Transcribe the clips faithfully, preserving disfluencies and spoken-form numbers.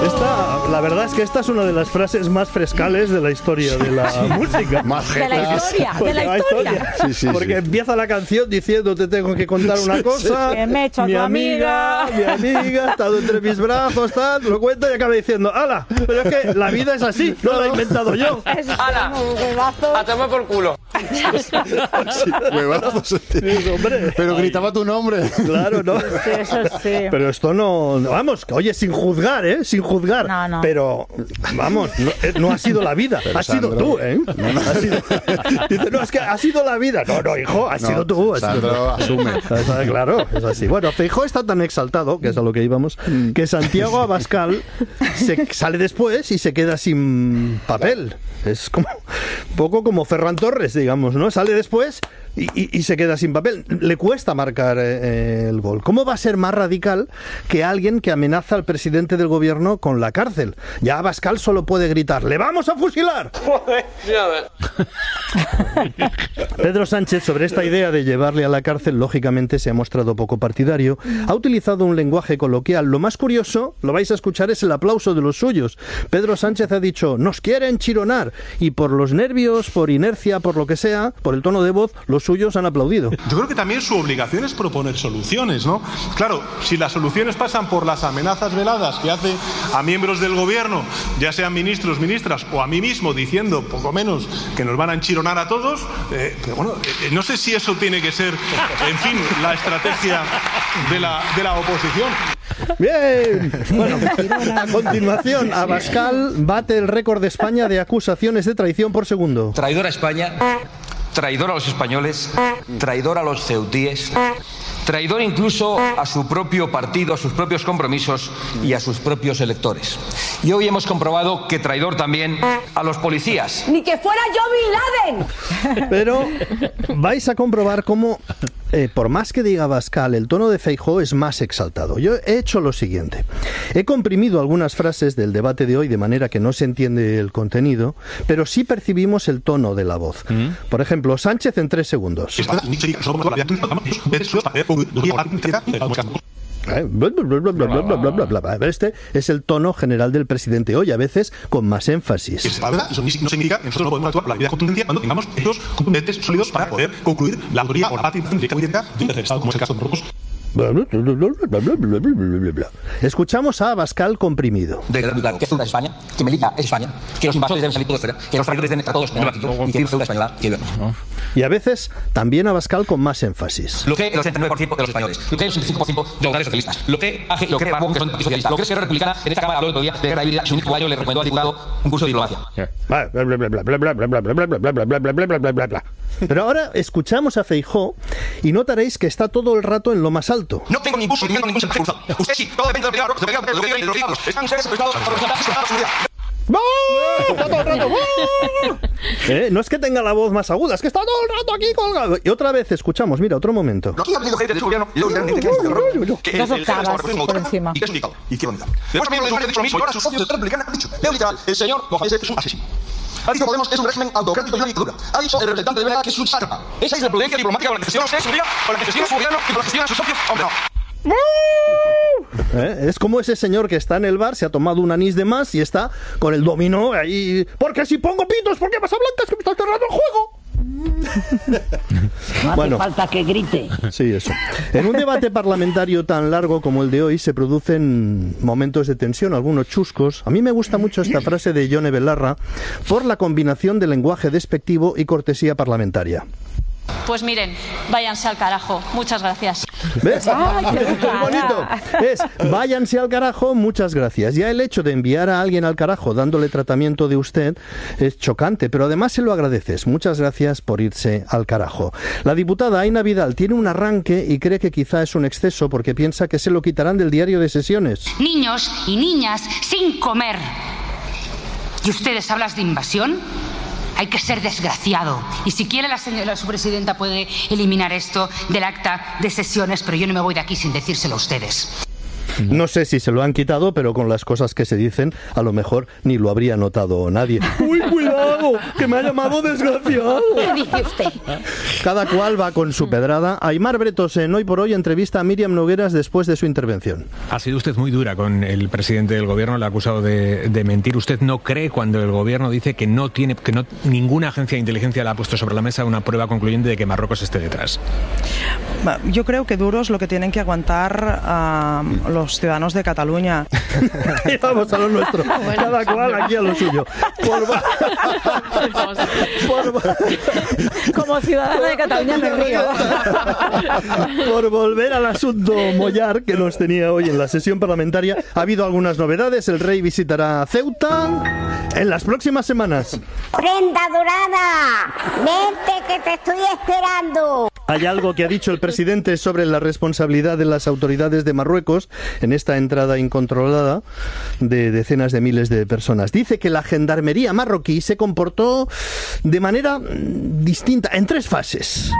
Esta, la verdad es que esta es una de las frases más frescales de la historia de la música. Más de la historia, de la historia. Sí, sí, porque sí. Empieza la canción diciendo te tengo que contar una cosa. Que me he hecho a mi tu amiga, amiga. mi amiga, ha estado entre mis brazos, tal, lo cuenta y acaba diciendo, ¡hala! Pero es que la vida es así, no la he inventado yo. ¡Hala! A tomar por culo. Sí, huevazos. Sí, hombre. Pero gritaba tu nombre. Claro, ¿no? Sí, eso sí. Pero esto no, vamos, oye, sin juzgar, ¿eh? Sin juzgar. No, no. Pero, vamos, no, no ha sido la vida, Pero, has sido Sandro, tú, ¿eh? No, no. Ha sido, dice, no, es que ha sido la vida. No, no, hijo, has No, sido tú. Has Sandro, sido tú. asume. Claro, es así. Bueno, Feijóo está tan exaltado, que es a lo que íbamos, que Santiago Abascal se sale después y se queda sin papel. Es como un poco como Ferran Torres, digamos, ¿no? Sale después y, y, y se queda sin papel. Le cuesta marcar eh, el gol. ¿Cómo va a ser más radical que alguien que amenaza al presidente del gobierno con la cárcel? Ya Abascal solo puede gritar, ¡le vamos a fusilar! Joder, ya ves. Pedro Sánchez, sobre esta idea de llevarle a la cárcel, lógicamente se ha mostrado poco partidario. Ha utilizado un lenguaje coloquial. Lo más curioso, lo vais a escuchar, es el aplauso de los suyos. Pedro Sánchez ha dicho, nos quieren chironar. Y por los nervios, por inercia, por lo que sea, por el tono de voz, los suyos han aplaudido. Yo creo que también su obligación es proponer soluciones, ¿no? Claro, si las soluciones pasan por las amenazas veladas que hace a miembros del gobierno, ya sean ministros, ministras o a mí mismo, diciendo poco menos que nos van a enchironar a todos, eh, pero bueno, eh, no sé si eso tiene que ser, en fin, la estrategia de la, de la oposición. Bien, bueno, a continuación, Abascal bate el récord de España de acusaciones de traición por segundo. Traidor a España, traidor a los españoles, traidor a los ceutíes, traidor incluso a su propio partido, a sus propios compromisos y a sus propios electores. Y hoy hemos comprobado que traidor también a los policías. ¡Ni que fuera yo Bin Laden! Pero vais a comprobar cómo, eh, por más que diga Abascal, el tono de Feijóo es más exaltado. Yo he hecho lo siguiente. He comprimido algunas frases del debate de hoy de manera que no se entiende el contenido, pero sí percibimos el tono de la voz. ¿Mm? Por ejemplo, Sánchez en tres segundos. Este es el tono general del presidente hoy, a veces con más énfasis. Eso no significa que nosotros no podemos actuar por la vía de contundencia cuando tengamos hechos contundentes sólidos para poder concluir la autoría o la parte directa de un tercer estado, como es el caso de Marruecos. Escuchamos a Abascal comprimido. De claro, que Ceuta es España, que Melilla es España, que los invasores deben salir todos fuera, que los traidores deben estar todos en el banquillo y que Ceuta española quiere vernos. Y a veces también Abascal con más énfasis. Lo que el ochenta y nueve por ciento de los españoles, lo que el ochenta y cinco por ciento de los grandes socialistas, lo que hace, lo que Ramón, que son socialistas, lo que es Esquerra Republicana, en esta cámara habló el otro día de guerra híbrida, y su único año le recomendó al diputado un curso de diplomacia. Pero ahora escuchamos a Feijóo y notaréis que está todo el rato en lo más alto. No tengo ningún sentimiento, ningún sentimiento. Usted sí, todo depende de lo que diga, de lo que diga, de lo que diga. Están ustedes prestados por los ataques de seguridad. Está todo el rato. ¿Eh? No es que tenga la voz más aguda, es que está todo el rato aquí colgado. Y otra vez escuchamos, mira, otro momento. Aquí ha habido gente de su gobierno y luego literalmente que es el jefe por encima y que es un dictador y que es un dictador. Después también los ha dicho lo mismo y ahora sus socios de la Republicana han dicho, leo literal, el señor Mohamed es un asesino. Ha dicho Podemos es un régimen autocrático y una dictadura. Ha dicho el representante de Venezuela que es un sátrapa. Esa es la prudencia diplomática con la que gestiona usted su día, con la que gestiona su gobierno y con la que gestiona sus socios. Hombre, no. ¿Eh? Es como ese señor que está en el bar, se ha tomado un anís de más y está con el dominó ahí. Porque si pongo pitos, ¿por qué pasa blancas? Que me está cerrando el juego. No bueno, hace falta que grite. Sí, eso. En un debate parlamentario tan largo como el de hoy se producen momentos de tensión, algunos chuscos. A mí me gusta mucho esta frase de Yone Belarra por la combinación de lenguaje despectivo y cortesía parlamentaria. Pues miren, váyanse al carajo. Muchas gracias. ¿Ves? ¡Ay, qué bonito! Es, váyanse al carajo, muchas gracias. Ya el hecho de enviar a alguien al carajo dándole tratamiento de usted es chocante, pero además se lo agradeces. Muchas gracias por irse al carajo. La diputada Aina Vidal tiene un arranque y cree que quizá es un exceso porque piensa que se lo quitarán del diario de sesiones. Niños y niñas sin comer. ¿Y ustedes hablan de invasión? Hay que ser desgraciado. Y si quiere la señora su presidenta puede eliminar esto del acta de sesiones, pero yo no me voy de aquí sin decírselo a ustedes. No sé si se lo han quitado, pero con las cosas que se dicen, a lo mejor ni lo habría notado nadie. ¡Uy, cuidado! ¡Que me ha llamado desgraciado! ¿Qué dice usted? Cada cual va con su pedrada. Aimar Bretos en Hoy por Hoy entrevista a Míriam Nogueras después de su intervención. Ha sido usted muy dura con el presidente del gobierno, le ha acusado de, de mentir. ¿Usted no cree cuando el gobierno dice que no tiene, que no ninguna agencia de inteligencia le ha puesto sobre la mesa una prueba concluyente de que Marruecos esté detrás? Yo creo que duro es lo que tienen que aguantar uh, los ciudadanos de Cataluña. Y vamos a lo nuestro. Bueno, cada cual aquí a lo suyo. Por... Por... Como ciudadana de Cataluña me río. Por volver al asunto Mollar que nos tenía hoy en la sesión parlamentaria, ha habido algunas novedades. El rey visitará Ceuta en las próximas semanas. Prenda dorada, vente que te estoy esperando. Hay algo que ha dicho el presidente sobre la responsabilidad de las autoridades de Marruecos en esta entrada incontrolada de decenas de miles de personas. Dice que la gendarmería marroquí se comportó de manera distinta en tres fases.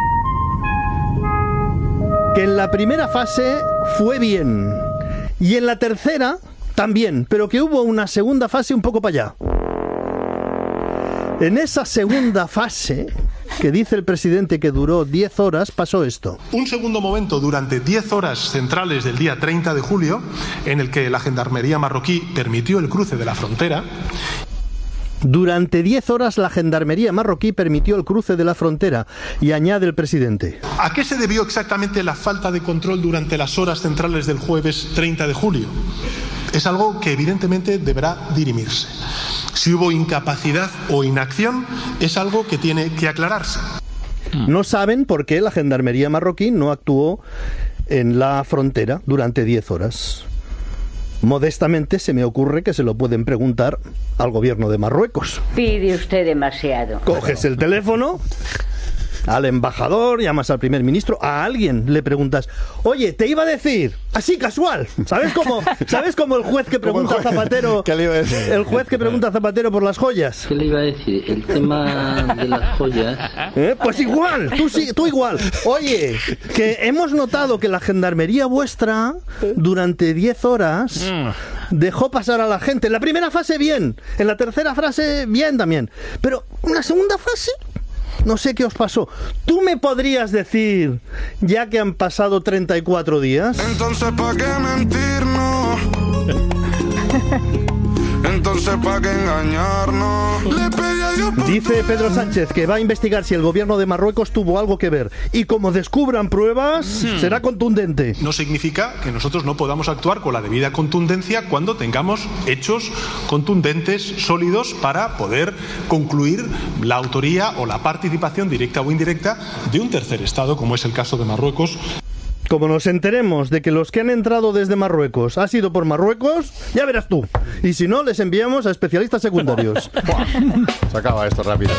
Que en la primera fase fue bien y en la tercera también, pero que hubo una segunda fase un poco para allá. En esa segunda fase, que dice el presidente que duró diez horas, pasó esto. Un segundo momento durante diez horas centrales del día treinta de julio, en el que la gendarmería marroquí permitió el cruce de la frontera. Durante diez horas la gendarmería marroquí permitió el cruce de la frontera, y añade el presidente. ¿A qué se debió exactamente la falta de control durante las horas centrales del jueves treinta de julio? Es algo que evidentemente deberá dirimirse. Si hubo incapacidad o inacción, es algo que tiene que aclararse. No saben por qué la gendarmería marroquí no actuó en la frontera durante diez horas. Modestamente se me ocurre que se lo pueden preguntar al gobierno de Marruecos. Pide usted demasiado. Coges el teléfono, al embajador, llamas al primer ministro, a alguien le preguntas, oye, te iba a decir, así casual, ¿sabes cómo, ¿sabes cómo el juez que pregunta a Zapatero, ¿Qué le iba a decir? el juez que pregunta a Zapatero por las joyas? ¿Qué le iba a decir? El tema de las joyas. ¿Eh? Pues igual, tú sí, tú igual. Oye, que hemos notado que la gendarmería vuestra durante diez horas dejó pasar a la gente. En la primera fase bien, en la tercera fase bien también, pero en la segunda fase no sé qué os pasó. ¿Tú me podrías decir, ya que han pasado treinta y cuatro días? Entonces, ¿para qué mentirnos? Entonces, ¿para qué engañarnos? Le pedí a Dios... Dice Pedro Sánchez que va a investigar si el gobierno de Marruecos tuvo algo que ver. Y como descubran pruebas, hmm. será contundente. No significa que nosotros no podamos actuar con la debida contundencia cuando tengamos hechos contundentes, sólidos, para poder concluir la autoría o la participación directa o indirecta de un tercer Estado, como es el caso de Marruecos. Como nos enteremos de que los que han entrado desde Marruecos ha sido por Marruecos, ya verás tú. Y si no, les enviamos a especialistas secundarios. Se acaba esto rápido.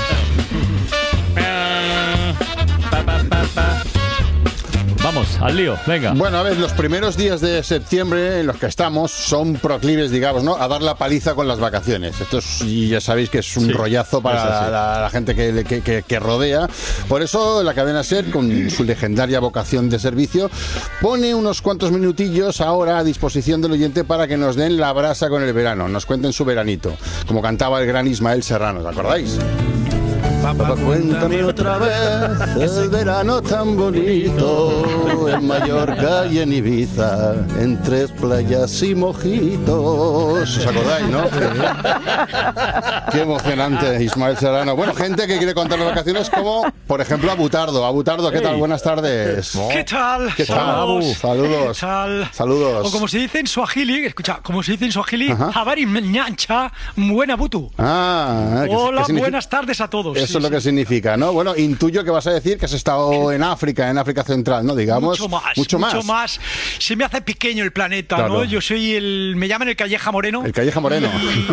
Vamos, al lío, venga. Bueno, a ver, los primeros días de septiembre en los que estamos son proclives, digamos, ¿no?, a dar la paliza con las vacaciones. Esto es, y ya sabéis que es un sí, rollazo para la, la, la gente que, que, que, que rodea. Por eso la cadena SER, con su legendaria vocación de servicio, pone unos cuantos minutillos ahora a disposición del oyente para que nos den la brasa con el verano, nos cuenten su veranito, como cantaba el gran Ismael Serrano, ¿os acordáis? Papá, cuéntame otra vez el verano tan bonito en Mallorca y en Ibiza, en tres playas y mojitos. ¿Os acordáis, no? Qué emocionante, Ismael Serrano. Bueno, gente que quiere contar las vacaciones, como por ejemplo a Butardo. A Butardo, ¿qué tal? Buenas tardes. ¿Qué tal? ¿Qué tal? Saludos. Saludos. ¿Qué tal? Saludos. O como se dice en Swahili, escucha, como se dice en Swahili, Habari Mnyancha, buena butu. Ah, hola, buenas tardes a todos. Eso es lo que significa, ¿no? Bueno, intuyo que vas a decir que has estado en África, en África Central, ¿no? Digamos. Mucho más. Mucho más. Mucho más. Se me hace pequeño el planeta, claro. ¿no? Yo soy el... Me llaman el Calleja Moreno. El Calleja Moreno.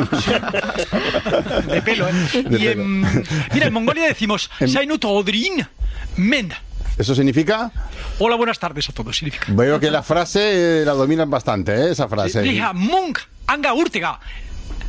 De pelo, ¿eh? De y pelo. En, mira, en Mongolia decimos Sainut Odrin Menda. ¿Eso significa? Hola, buenas tardes a todos, significa. Veo que la frase eh, la dominan bastante, ¿eh? Esa frase. Lija Munk Anga Urtega.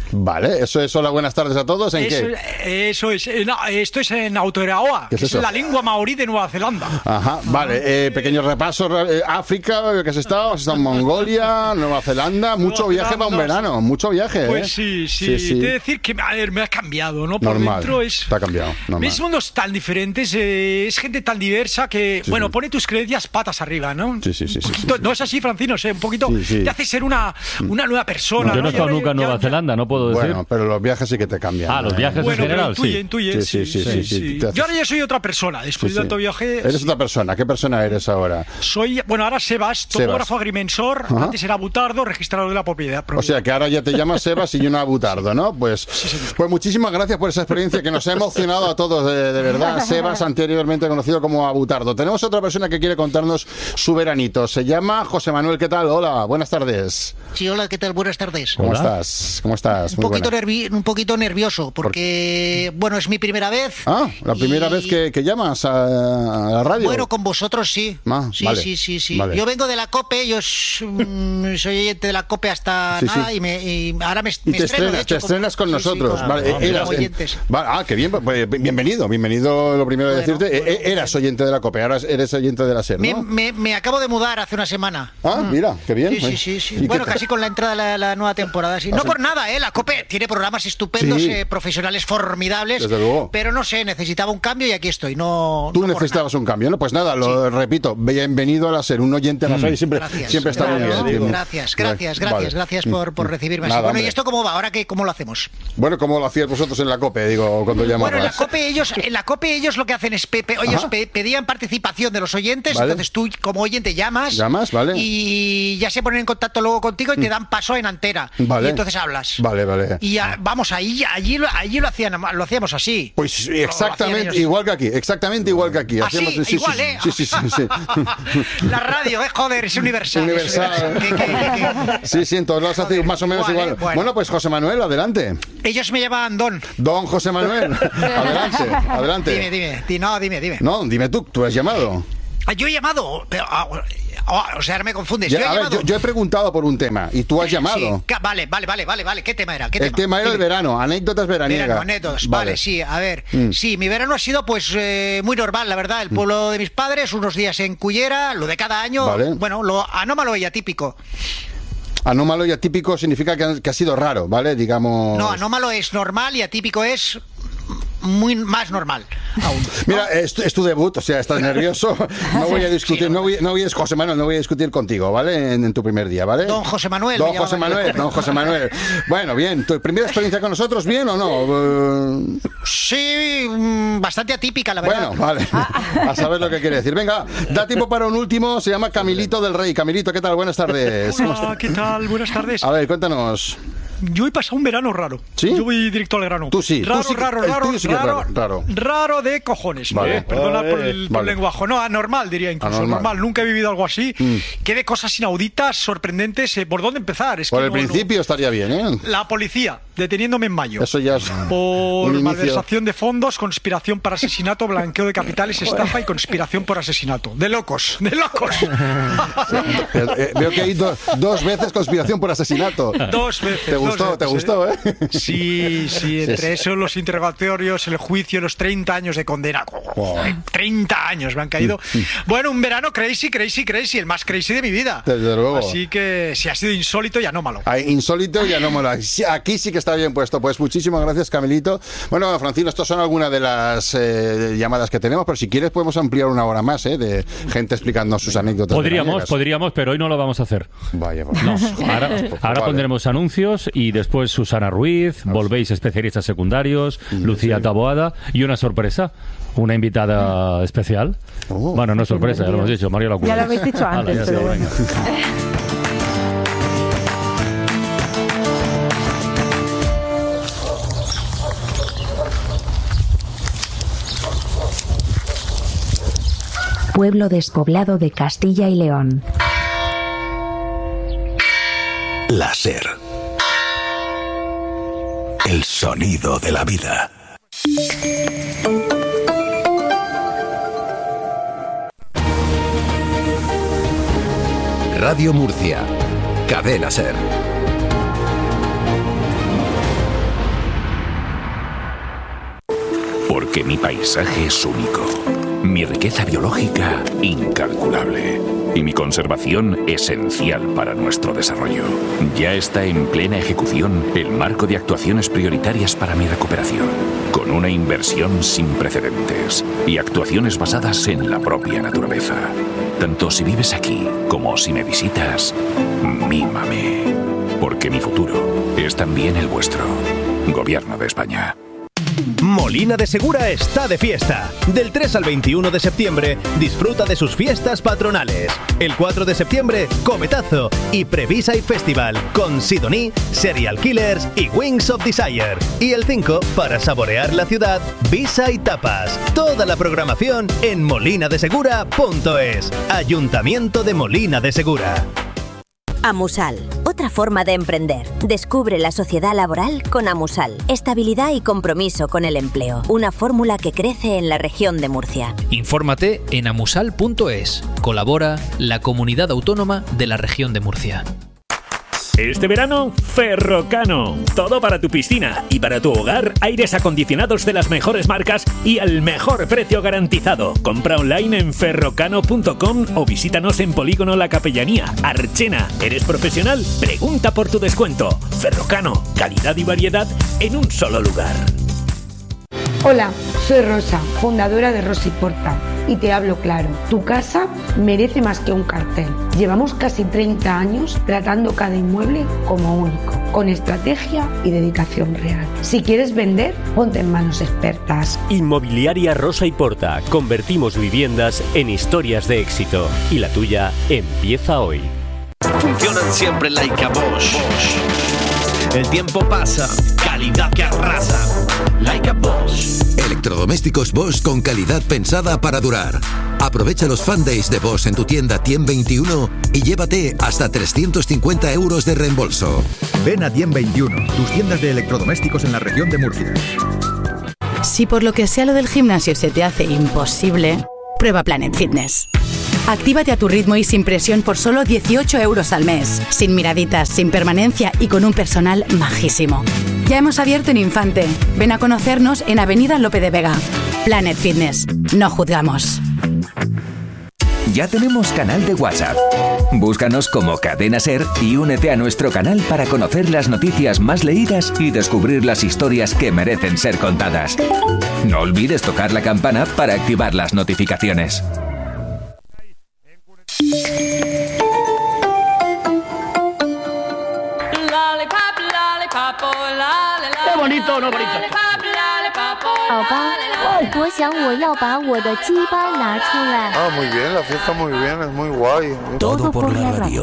Vale, eso es. Hola, buenas tardes a todos. ¿En Eso, qué? eso es. eh, no, esto es en Aotearoa, ¿Qué que es es, eso? la lengua maorí de Nueva Zelanda. Ajá, vale. Eh, pequeño repaso. eh, África, ¿qué has estado? Has estado en Mongolia, Nueva Zelanda. Mucho Nueva viaje para un Zelanda, verano. Mucho viaje, ¿eh? Pues sí, sí. Te he de decir que a ver, me ha cambiado, ¿no? Por Normal. dentro es. Te ha cambiado. Normal. Mis mundos tan diferentes, eh, es gente tan diversa que, Sí, bueno, sí. pone tus creencias patas arriba, ¿no? Sí, sí, sí. sí, sí, Poquito- sí. No es así, Francino, sé, un poquito Sí, sí. te hace ser una, una nueva persona. Yo no he Y estado ahora nunca en ya- Nueva ya- Zelanda, no puedo decir. Bueno, pero los viajes sí que te cambian. Ah, los ¿eh? viajes Bueno, en pero general, intuye, sí. intuye, Sí, sí, sí, sí, sí, te haces- Yo ahora ya soy otra persona, después Sí, de sí. tanto viaje. Eres sí. otra persona. ¿Qué persona eres ahora? Soy, bueno, ahora Sebas, topógrafo agrimensor, Ajá. antes era butardo, registrador de la propiedad. O sea, que ahora ya te llamas Sebas y yo no Abutardo, ¿no? Pues, pues muchísimas gracias por esa experiencia que nos ha emocionado a todos, de, de verdad. Sebas, anteriormente conocido como Abutardo. Tenemos otra persona que quiere contarnos su veranito. Se llama José Manuel. ¿Qué tal? Hola, buenas tardes. Sí, hola, ¿qué tal? Buenas tardes. ¿Cómo estás? ¿Cómo estás? Un Muy poquito, buena. nervi- un poquito nervioso, porque, bueno, es mi primera vez. Ah, la primera y- vez que, que llamas a, a la radio. Bueno, con vosotros sí. Ah, sí, vale, sí, sí, sí. vale. Yo vengo de la COPE, yo s- mm, soy oyente de la COPE hasta Sí, nada sí. Y, me, y ahora me, Y me te estreno, estrenas, de hecho, te estrenas con sí, sí, nosotros. con- Vale, con eras, oyentes. vale, ah, qué bien, pues, bienvenido, bienvenido, lo primero de decirte. Eh, eh, eras oyente de la COPE, ahora eres oyente de la SER, Me, ¿no? me- me acabo de mudar hace una semana. Ah, mira, qué bien. Sí, sí, sí. sí. ¿Y qué Bueno, tal? casi con la entrada de la, la nueva temporada. Sí. Ah, No sí. por nada, ¿eh? La COPE tiene programas estupendos, Sí. eh, profesionales formidables. Desde luego. Pero no sé, necesitaba un cambio y aquí estoy. No, Tú no por necesitabas un cambio, ¿no? Pues nada, lo repito, bienvenido a la SER, un oyente a la SER y siempre, Gracias. siempre está muy Claro, bien. Gracias, gracias, gracias, Vale. gracias por, por recibirme así. Nada, Bueno, ¿y hombre. esto cómo va? ¿Ahora qué, cómo lo hacemos? Bueno, ¿cómo lo hacías vosotros en la COPE, digo, cuando llamabas? Bueno, en la COPE ellos, en la COPE ellos lo que hacen es pe- pe- ellos Ajá. pe- pedían participación de los oyentes, Vale. entonces tú como oyente llamas, Llamas, vale. y ya se ponen en contacto luego contigo y te dan paso en antena. Vale. Y entonces hablas. Vale, vale. Y ya, vamos, ahí, allí, lo- allí lo hacían, lo hacíamos así. Pues Lo hacían exactamente ellos. igual que aquí, exactamente igual que aquí. Ah, Hacíamos- sí, sí, igual, sí, ¿eh? sí, sí, sí, sí. La radio, eh, joder, es universal. es Universal. universal. Que- que- que- Sí, sí, en todos lados hace más o menos igual, igual. ¿eh? Bueno. Bueno. pues José Manuel, adelante. Ellos me llamaban Don. Don José Manuel, adelante, adelante. Dime, dime, di- no, dime, dime. No, dime tú, tú has llamado. Ah, Yo he llamado, pero, ah, ah, o sea, ahora me confundes. Ya, yo he a ver, llamado. yo, yo he preguntado por un tema y tú has llamado. Sí, ca- vale, vale, vale, vale, vale. ¿Qué tema era? ¿Qué El tema era el Dime. verano, anécdotas veraniegas. Verano, anécdotas. Vale, sí, a ver. Mm. Sí, mi verano ha sido pues eh, muy normal, la verdad. El pueblo de mis padres, unos días en Cullera, lo de cada año. Vale. Bueno, lo anómalo y atípico. Anómalo y atípico significa que ha, que ha sido raro, ¿vale? Digamos. No, anómalo es normal y atípico es muy más normal aún. Mira, es, tu- es tu debut, o sea, estás nervioso. No voy a discutir, no voy, no voy a, José Manuel, no voy a discutir contigo, ¿vale? En, en tu primer día, ¿vale? Don José Manuel. Don me José llamaban. Manuel, don José Manuel. Bueno, bien, ¿tu primera experiencia con nosotros, bien o no? Eh, Sí, mm, bastante atípica, la verdad. Bueno, vale. A saber lo que quiere decir. Venga, da tiempo para un último, se llama Camilito del Rey. Camilito, ¿qué tal? Buenas tardes. ¿Cómo Hola, estás? ¿qué tal? Buenas tardes. A ver, cuéntanos. Yo he pasado un verano raro. ¿Sí? Yo voy directo al grano. Tú sí, tú Raro, sí que- raro, el raro, tuyo sí que es raro, raro, raro. raro de cojones. Vale. eh, Perdona por el, por el Vale. lenguaje. No, anormal diría incluso. Anormal. Normal. Nunca he vivido algo así. Mm. Que de cosas inauditas, sorprendentes. eh, ¿Por dónde empezar? Es Por que el no- no- principio estaría bien, ¿eh? La policía, deteniéndome en mayo. Eso ya es Por un inicio. malversación de fondos, conspiración para asesinato, blanqueo de capitales, estafa y conspiración por asesinato. De locos, de locos. Eh, eh, veo que hay do- dos veces conspiración por asesinato. Dos veces. ¿Te gustó? dos ¿Te veces, gustó, eh? Sí, sí, entre Sí, sí. eso, los interrogatorios, el juicio, los treinta años de condena. treinta años me han caído. Bueno, un verano crazy, crazy, crazy, el más crazy de mi vida. Desde luego. Así que sí, ha sido insólito y anómalo. Ay, insólito y anómalo. Sí, aquí sí que está bien puesto. Pues muchísimas gracias, Camilito. Bueno, Francino, estas son algunas de las eh, llamadas que tenemos, pero si quieres podemos ampliar una hora más, ¿eh? De gente explicando sus anécdotas. Podríamos, veraniegas. podríamos, pero hoy no lo vamos a hacer. Vaya, por No, Dios. ahora, Pues ahora vale. pondremos anuncios y después Susana Ruiz, volvéis especialistas secundarios, Lucía Taboada y una sorpresa, una invitada especial. Bueno, no es sorpresa, ya lo hemos dicho, María Locura. Ya lo habéis dicho antes, ya pero está, bueno. venga. Pueblo despoblado de Castilla y León. La SER. El sonido de la vida. Radio Murcia. Cadena SER. Porque mi paisaje es único, mi riqueza biológica incalculable y mi conservación esencial para nuestro desarrollo. Ya está en plena ejecución el marco de actuaciones prioritarias para mi recuperación, con una inversión sin precedentes y actuaciones basadas en la propia naturaleza. Tanto si vives aquí como si me visitas, mímame, porque mi futuro es también el vuestro. Gobierno de España. Molina de Segura está de fiesta. Del tres al veintiuno de septiembre, disfruta de sus fiestas patronales. El cuatro de septiembre, Cometazo y Previsa-i Festival con Sidoní, Serial Killers y Wings of Desire. Y el cinco, para saborear la ciudad, Visa y Tapas. Toda la programación en molina de segura punto es. Ayuntamiento de Molina de Segura. Amusal, otra forma de emprender. Descubre la sociedad laboral con Amusal. Estabilidad y compromiso con el empleo. Una fórmula que crece en la región de Murcia. Infórmate en amusal punto es. Colabora la Comunidad Autónoma de la Región de Murcia. Este verano, Ferrocano. Todo para tu piscina y para tu hogar, aires acondicionados de las mejores marcas y al mejor precio garantizado. Compra online en ferrocano punto com o visítanos en Polígono La Capellanía, Archena. ¿Eres profesional? Pregunta por tu descuento. Ferrocano, calidad y variedad en un solo lugar. Hola, soy Rosa, fundadora de Rosa y Porta, y te hablo claro. Tu casa merece más que un cartel. Llevamos casi treinta años tratando cada inmueble como único, con estrategia y dedicación real. Si quieres vender, ponte en manos expertas. Inmobiliaria Rosa y Porta. Convertimos viviendas en historias de éxito. Y la tuya empieza hoy. Funcionan siempre like a Bosch. El tiempo pasa, calidad que arrasa. Like a Bosch. Electrodomésticos Bosch con calidad pensada para durar. Aprovecha los Fan Days de Bosch en tu tienda Tiem veintiuno y llévate hasta trescientos cincuenta euros de reembolso. Ven a Tiem veintiuno, tus tiendas de electrodomésticos en la región de Murcia. Si por lo que sea lo del gimnasio se te hace imposible, prueba Planet Fitness. Actívate a tu ritmo y sin presión por solo dieciocho euros al mes. Sin miraditas, sin permanencia y con un personal majísimo. Ya hemos abierto en Infante. Ven a conocernos en Avenida Lope de Vega. Planet Fitness. No juzgamos. Ya tenemos canal de WhatsApp. Búscanos como Cadena Ser y únete a nuestro canal para conocer las noticias más leídas y descubrir las historias que merecen ser contadas. No olvides tocar la campana para activar las notificaciones. ¡Qué bonito, no bonito! 宝宝，我想我要把我的鸡巴拿出来。 Ah, muy bien, la fiesta muy bien, es muy guay. Todo por la radio.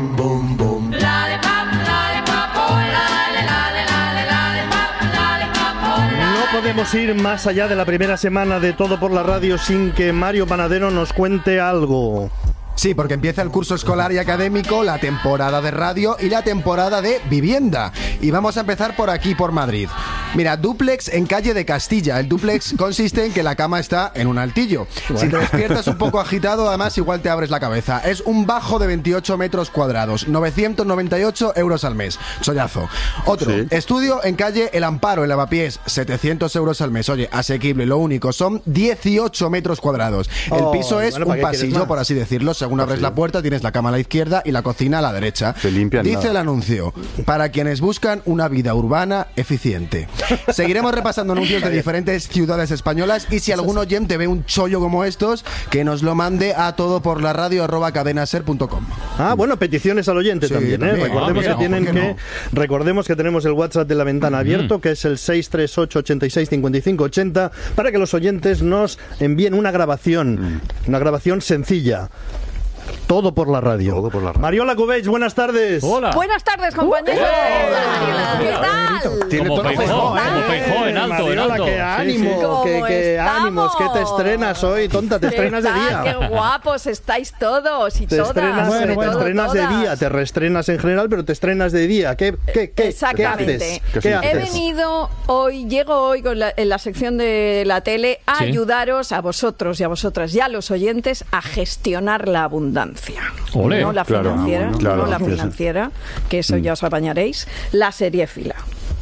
No podemos ir más allá de la primera semana de Todo por la Radio sin que Mario Panadero nos cuente algo. Sí, porque empieza el curso escolar y académico, la temporada de radio y la temporada de vivienda. Y vamos a empezar por aquí, por Madrid. Mira, dúplex en calle de Castilla. El dúplex consiste en que la cama está en un altillo. Bueno. Si te despiertas un poco agitado, además igual te abres la cabeza. Es un bajo de veintiocho metros cuadrados, novecientos noventa y ocho euros al mes. Chollazo. Otro, sí. Estudio en calle El Amparo, en Lavapiés, setecientos euros al mes. Oye, asequible. Lo único, son dieciocho metros cuadrados. El piso oh, es bueno, un pasillo, por así decirlo. Según abres la puerta, tienes la cama a la izquierda y la cocina a la derecha. Se limpian. Dice nada. El anuncio, para quienes buscan una vida urbana eficiente. Seguiremos repasando anuncios de diferentes ciudades españolas y si algún oyente ve un chollo como estos, que nos lo mande a todo por la radio arroba cadenaser punto com. Ah, bueno, peticiones al oyente sí, también, también, ¿eh? Recordemos, ah, mira, que tienen que, no? recordemos que tenemos el WhatsApp de La Ventana abierto, que es el seis tres ocho, ochenta y seis, cincuenta y cinco, ochenta, para que los oyentes nos envíen una grabación, una grabación sencilla. Todo por la radio. Todo por la radio. Mariola Cubells, buenas tardes. Hola. Buenas tardes, compañeros. Hola. ¿Qué tal? Tiene todo Feijó, como Feijó, en alto, en alto. Qué ánimo, sí, sí. qué, qué ánimos, que te estrenas hoy, tonta, te estrenas de día. Qué guapos estáis todos y te todas. Estrenas, bueno, bueno, te estrenas todas. de día, te reestrenas en general, pero te estrenas de día. ¿Qué, qué, qué, Exactamente. ¿qué haces? ¿Qué He haces? venido hoy, llego hoy con la, en la sección de la tele a ¿Sí? ayudaros a vosotros y a vosotras y a los oyentes a gestionar la abundancia. Olé, no la claro, financiera, claro, no la sí, financiera, que eso ya os apañaréis, la seriéfila.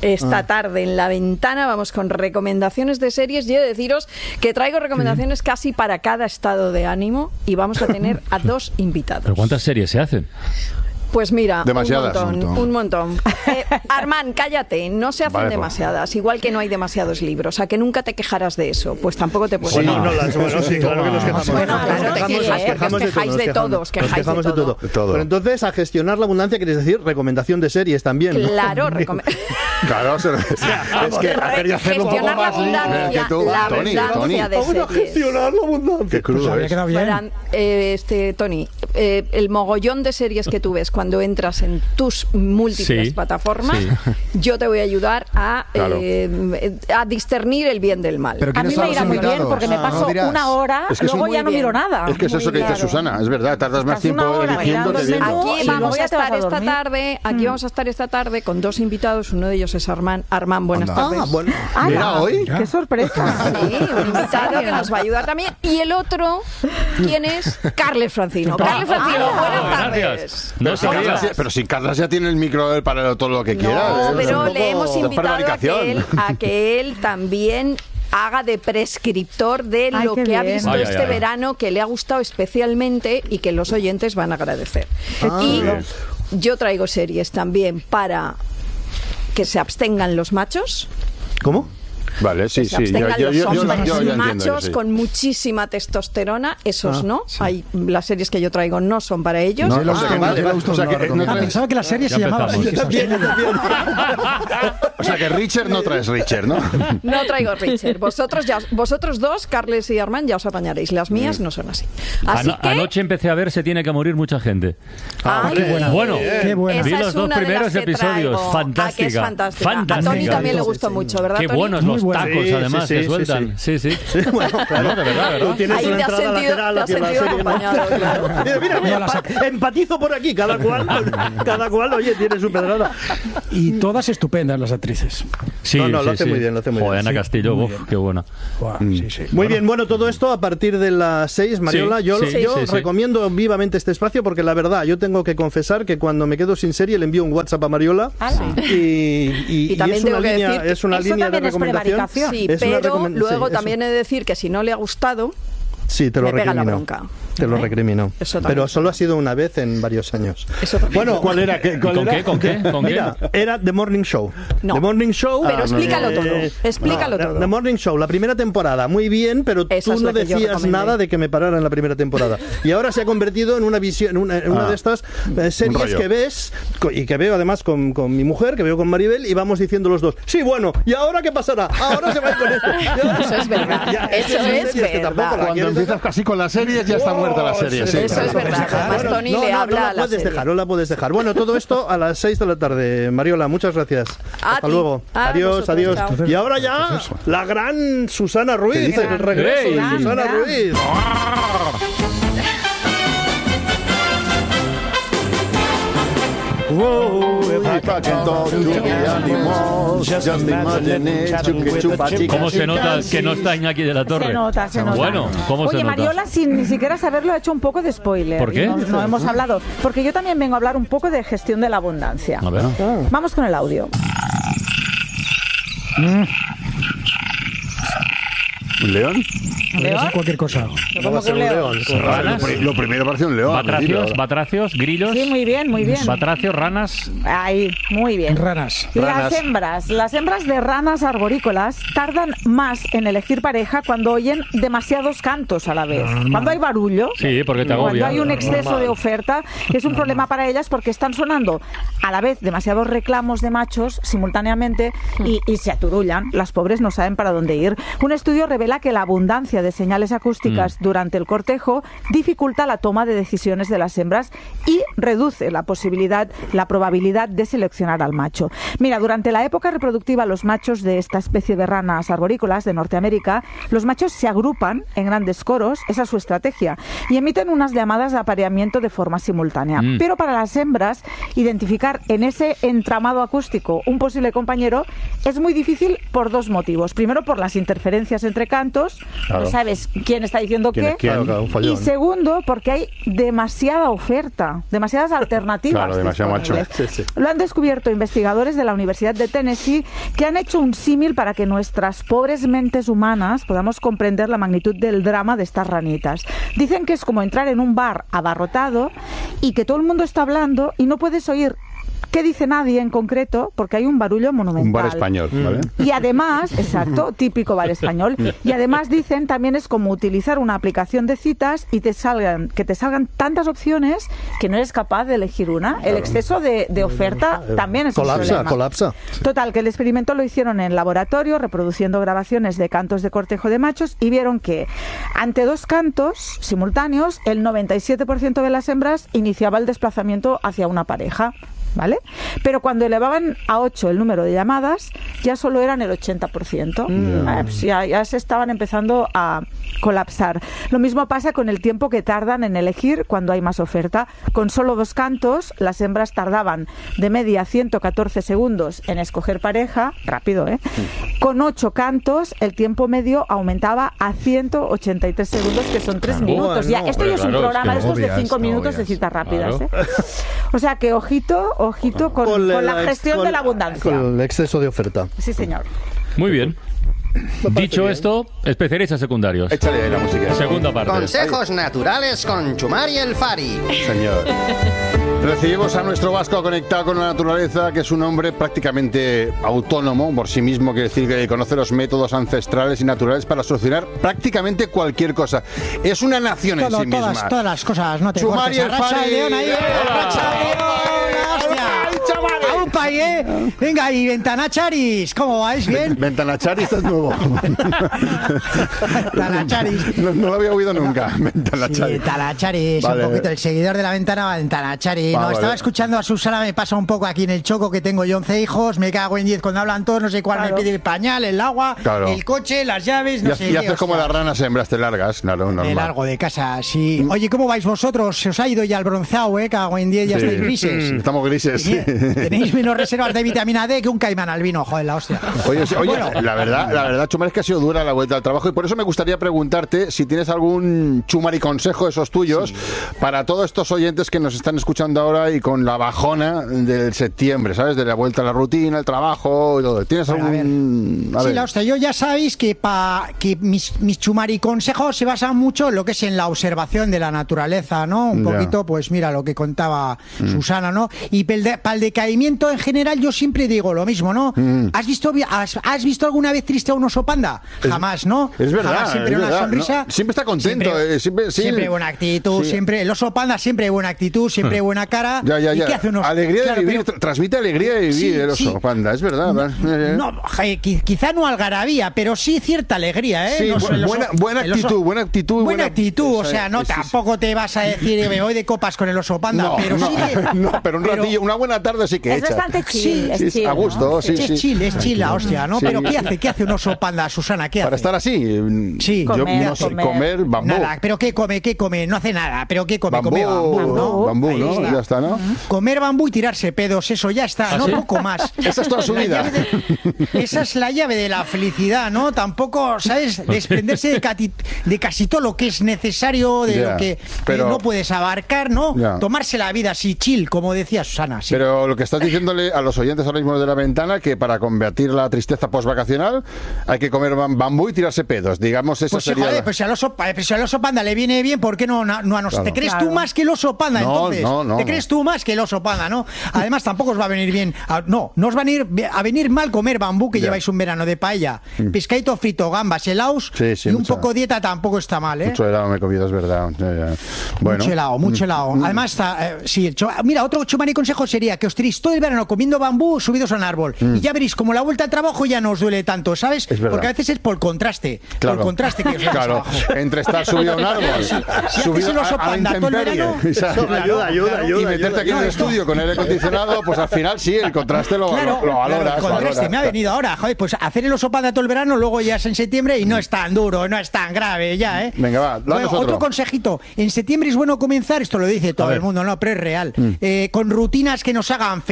Esta Ah. tarde en La Ventana vamos con recomendaciones de series. Y he de deciros que traigo recomendaciones casi para cada estado de ánimo y vamos a tener a dos invitados. ¿Pero cuántas series se hacen? Pues mira, Demasiadas. un montón, un montón. Eh, Armand, cállate, no se hacen Vale, pues. demasiadas, igual que no hay demasiados libros, a que nunca te quejarás de eso, pues tampoco te puedes Sí, quejar. no, las- bueno, sí, claro que nos quejamos. Bueno, Nos claro, te quejamos, quejas, nos porque quejamos os quejáis de nos quejamos. todos, quejáis Nos quejamos de de todo. todo. todo. Pero entonces, a gestionar la abundancia, quieres decir recomendación de series también, ¿no? Claro, recome- Claro, se- es que hacer y hacerlo un poco gestionar la más libre abundancia, que tú, la Tony, abundancia Tony. de Vamos a series. gestionar la abundancia. Qué crudo Pues había es. quedado bien. Verán, eh, este, Tony, eh, el mogollón de series que tú ves cuando entras en tus múltiples Sí, plataformas, sí. yo te voy a ayudar a, Claro. eh, a discernir el bien del mal. Pero A ¿quiénes mí son me los irá muy bien invitados? porque me Ah, paso no dirás. una hora, Es que luego son ya muy no miro bien. nada. Es que es Muy eso que dice claro. Susana, es verdad, tardas más Estás una tiempo hora eligiendo mirando que el viendo. menú. Aquí Sí, vamos luego a ya te vas estar a esta dormir. tarde, aquí Mm. vamos a estar esta tarde con dos invitados, uno de ellos es Armand. Armand, buenas Anda. tardes. Ah, bueno. ¡Hala! Mira, hoy. ¡Qué sorpresa! Sí, un invitado que nos va a ayudar también. Y el otro, ¿quién es? Carles Francino. Carles Francino, Ah, buenas gracias. tardes. No Pero si sabía. Carlas ya- pero si Carlas ya tiene el micro él para todo lo que quiera. No, es pero un le poco hemos invitado a que, prevaricación. él, a que él también haga de prescriptor de Ay, lo qué que ha bien. visto Ay, ay, este ay. verano, que le ha gustado especialmente y que los oyentes van a agradecer. Ah, y bien. yo traigo series también para que se abstengan los machos. ¿Cómo? Vale, sí, que se sí. Yo, abstengan yo, los yo, yo, hombres yo ya entiendo. machos sí. con muchísima testosterona, esos Ah, no. Hay, las series que yo traigo no son para ellos. No, Yellowstone, o sea que- vale, vale, Yellowstone o sea no que lo no recomiendo. Ah, traes- pensaba que la serie Ya se llamaba empezamos. así. que se O sea que Richard no traes Richard, ¿no? No traigo Richard. Vosotros, ya, vosotros dos, Carles y Armand, ya os apañaréis. Las mías no son así. Así Ano- que... Anoche empecé a ver Se tiene que morir mucha gente. Ay, qué buena. Bueno, Qué buena. esa vi es los dos una de primeros las que episodios. traigo. Fantástica. Ah, que es fantástica. Fantástica. A Tony también le Sí, gustó sí, mucho, ¿verdad, Qué Tony? buenos Muy los buena. tacos, Sí, además, sí, que sí, sueltan. Sí, sí. Sí, bueno, claro. No, de verdad, de Tú verdad. tienes Ahí una te has entrada sentido- lateral te has hacia la sentido serie, ¿no? acompañado, claro. Mira, mira, mira, No, las- pa- empatizo por aquí, cada cual, cada cual, oye, tiene su pedrada. Y todas estupendas las actrices. Sí, No, no, lo sí, hace sí. muy bien, lo hace muy Joder, bien. Ana Sí, Castillo, muy uf, bien. qué buena. Buah, sí, sí. Muy bien, bueno, todo esto a partir de las seis, Mariola, Sí, yo, sí, yo sí, sí. recomiendo vivamente este espacio porque la verdad, yo tengo que confesar que cuando me quedo sin serie le envío un WhatsApp a Mariola Ala. y, y, Y también es una tengo que línea, decir que es una eso línea de también es recomendación. prevaricación. Sí, Es una pero recomen- luego sí, también he de decir que si no le ha gustado, Sí, te lo me pega la recrimino. bronca. Te lo ¿Eh? recrimino. Eso también. Pero solo ha sido una vez en varios años. Eso también. Bueno, ¿Cuál era? ¿Qué- cuál ¿Con era? qué? ¿Con qué? ¿Con qué? Mira, era The Morning Show. No. The Morning Show. Pero explícalo eh, todo, explícalo no, todo. The Morning Show, la primera temporada, muy bien, pero Esa tú es no la que yo decías recomendé. nada de que me parara en la primera temporada. Y ahora se ha convertido en una visión, en una, en una Ah. de estas eh, series rollo. que ves co- y que veo además con, con mi mujer, que veo con Maribel, y vamos diciendo los dos, sí, bueno, ¿y ahora qué pasará? Ahora se va a ir con esto. Y ahora- Eso es verdad. Ya, Eso son es series que tampoco la verdad. Cuando quieres empiezas casi con las series ya está muerta la serie. Sí. Eso es verdad. Además, Tony no, le no, habla no a la la puedes serie. dejar, no la puedes dejar. Bueno, todo esto a las seis de la tarde. Mariola, muchas gracias. A Hasta ti. luego. A adiós, vosotros, adiós. chao. Y ahora ya la gran Susana Ruiz, dice? el regreso Ey. de Susana Gran, Ruiz. ¿Cómo se nota que no está Iñaki de la Torre? Se nota, se nota. Bueno, ¿cómo Oye, se nota? Mariola, sin ni siquiera saberlo, ha hecho un poco de spoiler. ¿Por qué? Y No, no hemos hablado. Porque yo también vengo a hablar un poco de gestión de la abundancia. A ver. Vamos con el audio. ¿Un león? Podría ser cualquier cosa. No va a ser un león. Lo, pri- lo primero parece un león. al Batracios, principio. batracios, grillos. Sí, muy bien, muy bien. Batracios, ranas. Ahí, muy bien. Ranas. Las hembras, las hembras de ranas arborícolas tardan más en elegir pareja cuando oyen demasiados cantos a la vez. Cuando hay barullo, Sí, porque te cuando agobia. hay un exceso Normal. de oferta, es un problema para ellas porque están sonando a la vez demasiados reclamos de machos simultáneamente y, y se aturullan. Las pobres no saben para dónde ir. Un estudio revela que la abundancia de señales acústicas Mm. durante el cortejo dificulta la toma de decisiones de las hembras y reduce la posibilidad, la probabilidad de seleccionar al macho. Mira, durante la época reproductiva, los machos de esta especie de ranas arborícolas de Norteamérica, los machos se agrupan en grandes coros, esa es su estrategia, y emiten unas llamadas de apareamiento de forma simultánea. Mm. Pero para las hembras, identificar en ese entramado acústico un posible compañero es muy difícil por dos motivos. Primero, por las interferencias entre casas, cantos, Claro. no sabes quién está diciendo ¿Quién qué. es quién? Claro, claro, un follón. Y segundo, porque hay demasiada oferta, demasiadas alternativas. Claro, demasiado macho. disponibles. Sí, sí. Lo han descubierto investigadores de la Universidad de Tennessee, que han hecho un símil para que nuestras pobres mentes humanas podamos comprender la magnitud del drama de estas ranitas. Dicen que es como entrar en un bar abarrotado y que todo el mundo está hablando y no puedes oír qué dice nadie en concreto porque hay un barullo monumental. Un bar español, ¿vale? Y además, exacto, típico bar español. Y además dicen también es como utilizar una aplicación de citas y te salgan, que te salgan tantas opciones que no eres capaz de elegir una. El exceso de, de oferta también es un Colapsa, problema. colapsa. Total, que el experimento lo hicieron en laboratorio, reproduciendo grabaciones de cantos de cortejo de machos, y vieron que ante dos cantos simultáneos, el noventa y siete por ciento de las hembras iniciaba el desplazamiento hacia una pareja. ¿Vale? Pero cuando elevaban a ocho el número de llamadas, ya solo eran el ochenta por ciento. Mm. Ah, pues ya, ya se estaban empezando a colapsar. Lo mismo pasa con el tiempo que tardan en elegir cuando hay más oferta. Con solo dos cantos, las hembras tardaban de media ciento catorce segundos en escoger pareja, rápido, ¿eh? Con ocho cantos, el tiempo medio aumentaba a ciento ochenta y tres segundos, que son tres Claro. minutos. Ya, Bueno, esto ya es un claro, es programa que de estos de obvias, cinco no minutos de obvias. citas rápidas, Claro. ¿eh? O sea que ojito, ojito con, con la ex- gestión con- de la abundancia. Con el exceso de oferta. Sí, señor. Muy bien. Dicho esto, especialistas secundarios. Échale ahí la música. Segunda parte. Consejos naturales con Chumar y el Fari. Señor. Recibimos a nuestro vasco conectado con la naturaleza, que es un hombre prácticamente autónomo por sí mismo, quiere decir que conoce los métodos ancestrales y naturales para solucionar prácticamente cualquier cosa. Es una nación en Todo, sí misma. todas, todas las cosas, no te Chumar cortes. y el Arracha Fari. el león ahí, Hola. arracha el león, hostia. ¡Aupa, eh! Venga, y Ventanacharis, ¿cómo vais? ¿Bien? Ventanacharis es nuevo. Ventanacharis. No, no lo había oído nunca. Ventanacharis. Sí, Talacharis, Vale. un poquito, el seguidor de la ventana, Ventanacharis. Ah, No, vale. estaba escuchando a Susana, me pasa un poco aquí en el choco, que tengo yo once hijos, me cago en diez cuando hablan todos, no sé cuál Claro. me pide el pañal, el agua, Claro. el coche, las llaves, Y, no ha- sé y qué, haces como hostia. las ranas hembras, te largas. Claro, normal. Me largo de casa, sí. Oye, ¿cómo vais vosotros? Se os ha ido ya el bronceado, ¿eh? Cago en diez, ya Sí. estáis grises. Mm, Estamos grises. sí. Tenéis menos reservas de vitamina D que un caimán albino, joder, la hostia. Oye, sí, oye, Bueno. la verdad, la verdad, Chumar, es que ha sido dura la vuelta al trabajo y por eso me gustaría preguntarte si tienes algún Chumar y consejo de esos tuyos para todos estos oyentes que nos están escuchando ahora y con la bajona del septiembre, ¿sabes? De la vuelta a la rutina, el trabajo y todo. ¿Tienes Bueno, a algún...? A Sí, ver. la hostia, yo ya sabéis que, pa, que mis, mis chumari consejos se basan mucho en lo que es en la observación de la naturaleza, ¿no? Un Ya. poquito, pues mira lo que contaba Susana, ¿no? Y para el decaimiento en general yo siempre digo lo mismo, ¿no? Mm. ¿Has visto vi- has, has visto alguna vez triste a un oso panda? Es- Jamás, ¿no? Es verdad, Jamás, siempre es una verdad, sonrisa. ¿no? Siempre está contento. Siempre, eh, siempre, sí. siempre buena actitud, Sí. siempre el oso panda siempre buena actitud, siempre buena cara. Ya, ya, ¿Y ya. qué hace un oso? Alegría Claro, de vivir, pero- tra- transmite alegría de vivir Sí, el oso sí. panda, es verdad. ¿verdad? No, je, qui- quizá no algarabía, pero sí cierta alegría, ¿eh? Sí, No sé, bu- el oso- buena, buena el oso- actitud, buena actitud. Buena actitud, o esa- sea, no sí, sí. tampoco te vas a decir "Eh, me voy de copas con el oso panda, No, pero no, sí que- no, pero un pero- ratillo, una buena tarde sí que Es echa. bastante chill, Sí, es sí, chill, a gusto, ¿no? sí, es sí. chill, es chill la hostia, ¿no? Sí. Pero ¿qué hace? ¿Qué hace un oso panda, Susana? ¿Qué hace? Para estar así, mm, Sí. yo Comer, no sé, comer. comer bambú. Nada, pero ¿qué come? ¿Qué come? No hace nada, pero ¿qué come? Bambú, Come bambú, ¿no? bambú, Ahí ¿no? está. Ya está, ¿no? Comer bambú y tirarse pedos, eso ya está, no poco más. Esa es toda su La vida. llave de- esa es la llave de la felicidad, ¿no? Tampoco, ¿sabes? Desprenderse de, cati- de casi todo lo que es necesario, de Ya, lo que, pero- que no puedes abarcar, ¿no? Ya. Tomarse la vida así chill, como decía Susana. Sí. Pero lo que estás diciéndole a los oyentes ahora mismo de la ventana, que para combatir la tristeza postvacacional hay que comer bam- bambú y tirarse pedos. Digamos, esa Pues sí, sería joder, la- pues si al oso, pa- pues si al oso panda le viene bien, ¿por qué no, no, no a nosotros? Claro. ¿Te crees Claro. tú más que el oso panda, No, entonces? no, no, ¿Te no. crees tú más que el oso panda, no? Además, tampoco os va a venir bien. a- no, no os va a venir, a venir mal comer bambú, que Ya. lleváis un verano de paella. Pescadito frito, gambas, helados, Sí, sí, y un mucha- poco dieta tampoco está mal, ¿eh? Mucho helado me he comido, es verdad. Ya, ya. Bueno. Mucho helado, mucho helado. Mm. Además, está, eh, sí, el cho- mira, otro chumani consejo sería que os tiréis todo el verano comiendo bambú subidos a un árbol. Mm. Y ya veréis, como la vuelta al trabajo ya no os duele tanto, ¿sabes? Es verdad. Porque a veces es por contraste. Claro. Por contraste que os venís Claro, abajo. entre estar subido a un árbol, Si haces subido el oso a, a la panda todo el intemperie, verano, exacto. claro, Ayuda, ayuda, claro. ayuda. y meterte aquí en el estudio con aire acondicionado, pues al final sí, el contraste lo, Claro, lo, lo valoras. claro, el contraste valoras. me ha venido ahora, joder, pues hacer el oso panda todo el verano, luego ya es en septiembre y no es tan duro, no es tan grave ya, ¿eh? Venga, va, danos Bueno, otro. otro consejito, en septiembre es bueno comenzar, esto lo dice todo A ver. el mundo, no, pero es real, Mm. eh, con rutinas que nos hagan felices, Sí,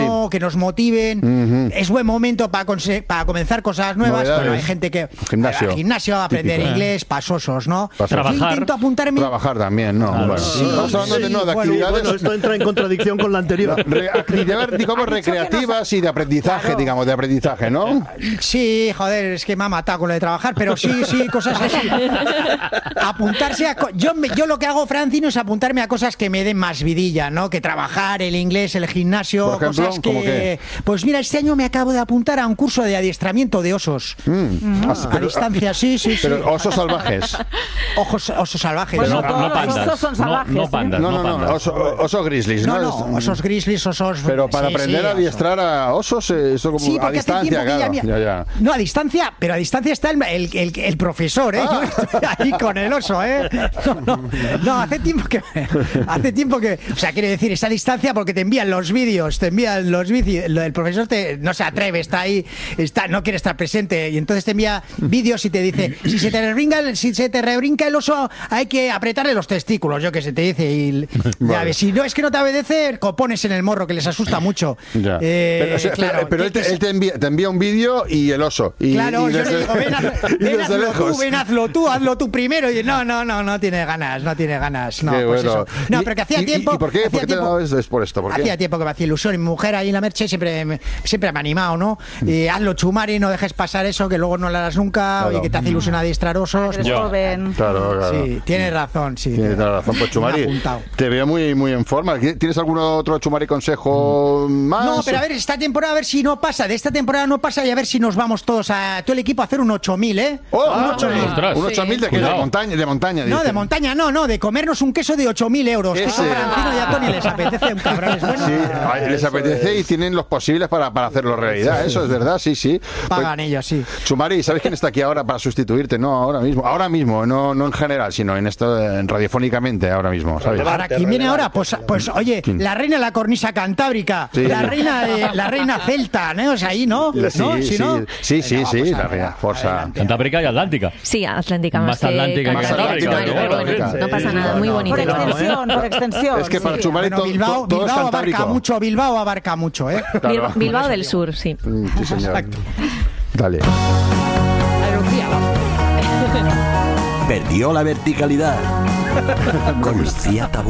¿no? Que nos motiven. Uh-huh. Es buen momento para, conse- para comenzar cosas nuevas. Bueno, hay gente que gimnasio, al gimnasio a aprender típico. inglés, pasosos, ¿no? Pasosos. Trabajar. Yo intento apuntarme. Trabajar también, ¿no? Claro. Bueno, Sí, estamos hablando de, sí, no, de bueno, actividades. Bueno, esto entra en contradicción con la anterior. Re- actividades, digamos, recreativas y de aprendizaje, Claro. digamos, de aprendizaje, ¿no? Sí, joder, es que me ha matado con lo de trabajar, pero sí, sí, cosas así. Apuntarse a... co- Yo, me- yo lo que hago, Francino, es apuntarme a cosas que me den más vidilla, ¿no? Que trabajar, el inglés, el gimnasio, Por ejemplo, cosas que... ¿cómo qué? Pues mira, este año me acabo de apuntar a un curso de adiestramiento de osos. Mm. Ah, a distancia, sí, sí, sí. Pero osos salvajes. Ojos, osos salvajes. Pero ¿no? no, no pandas. Esos son No, salvajes, no ¿eh? pandas. No, No, no, no, pandas. oso- osos grizzlies, ¿no? No, no, Es- osos grizzlies, osos... Pero para sí, aprender sí, a osos. adiestrar a osos, eh, eso como Sí, a porque hace distancia, tiempo que claro. ya, Ya, ya. No, a distancia, pero a distancia está el, el, el- el profesor, ¿eh? Ah. Yo estoy ahí con el oso, ¿eh? No, no, no, hace tiempo que... Hace tiempo que... O sea, quiere decir, esa distancia porque te envían los vídeos, te envían los vídeos, el profesor te, no se atreve, está ahí, está, no quiere estar presente, y entonces te envía vídeos y te dice, si se te rebrinca el, si se te rebrinca el oso, hay que apretarle los testículos, yo que sé, te dice, y ya Vale. ves, si no es que no te obedece, pones en el morro, que les asusta mucho. Ya. Eh, pero o sea, claro, pero él, que- te, que él te envía, te envía un vídeo y el oso. Y, Claro, y yo desde, le digo, ven, haz- y ven, desde hazlo lejos. tú, ven, hazlo tú, hazlo tú primero. Y no, no, no, no tiene ganas, no tiene ganas. No, Qué pues bueno. eso. No, Y- pero que hacía y- y- tiempo. ¿Y por qué? hacía ¿Por qué te tiempo- es, es por esto? ¿Por qué? Hacía tiempo que me hacía ilusión. Y mi mujer ahí en la Merche siempre, me- siempre me ha animado, ¿no? Y hazlo, Chumari, no dejes pasar eso, que luego no lo harás nunca. Claro. Y que te hace ilusión adiestrar osos. Eres joven. Claro, claro. Sí, tienes razón, sí. Tienes toda la razón. Pues Me Chumari, ha apuntado. te veo muy, muy en forma. ¿Tienes algún otro Chumari consejo más? No, pero a ver, esta temporada a ver si no pasa. De esta temporada no pasa y a ver si nos vamos todos a todo el equipo a hacer un ocho mil, ¿eh? Oh, un un ocho mil. ostras. Un ocho mil de, qué? de Cuidado. montaña, de montaña. No, dice. de montaña, no, no, de comernos un queso de ocho mil euros. Que eso Ese. a Francino y a Tony les apetece un cabrón. Es bueno. Sí, ay, les apetece y tienen los posibles para, para hacerlo realidad. Eso es verdad, sí, sí. Pagan ellos, sí. Chumari, ¿sabes quién está aquí ahora para sustituirte? No, ahora mismo. Ahora mismo, no, no en general, sino en esto, en radiofónicamente, ahora mismo, ¿sabes? Ahora, ¿quién viene ahora? Pues, pues oye, ¿Quién? la reina de la cornisa cantábrica, Sí. la reina de, la reina celta, ¿no? O sea, ahí, ¿no? Sí, ¿No? sí, ¿Sí, no? sí, sí, Venga, sí, vamos la a- reina, forza. Cantábrica y Atlántica. Sí, Atlántica más, Más que atlántica que Cantábrica. Cantábrica, Bueno, bueno, bueno, sí. no pasa nada, muy No, no, bonito. Por no, extensión, por extensión. Es que para sí. Chumari Bueno, to- Bilbao, to- todo es Bilbao abarca cantábrico. mucho, Bilbao abarca mucho, ¿eh? Claro. Bil- Bilbao del Sur, sí. Mm, Sí, señor. Dale. Perdió la verticalidad. Con Lucía Tabú.